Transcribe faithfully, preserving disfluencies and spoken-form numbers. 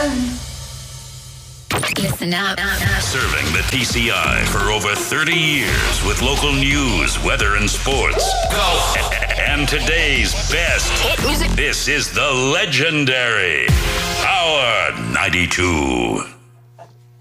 Listen up. Serving the T C I for over thirty years with local news, weather, and sports. Go! And today's best hit music. This is the legendary Power ninety-two.